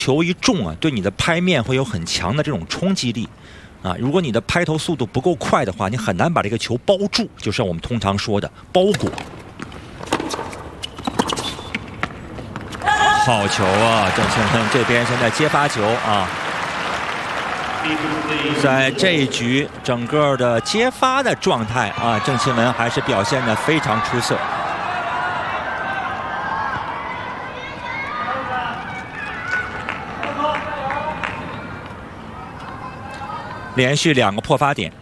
球一重啊，对你的拍面会有很强的这种冲击力啊。如果你的拍投速度不够快的话，你很难把这个球包住，就是我们通常说的包裹。好球啊！郑庆文这边现在接发球啊，在这一局整个的接发的状态啊，郑庆文还是表现得非常出色。连续2个破发点。